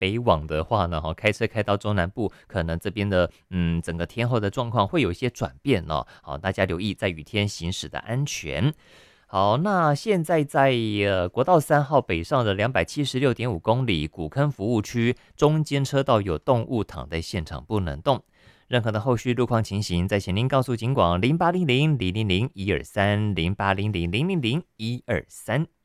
北往的话呢，开车开到中南部，可能这边的整个天候的状况会有一些转变哦。好，大家留意在雨天行驶的安全。好，那现在在国道3号北上的276.5公里古坑服务区中间车道有动物躺在现场不能动。任何的后续路况情形，再请您告诉警广0800-000-1230800-000-123。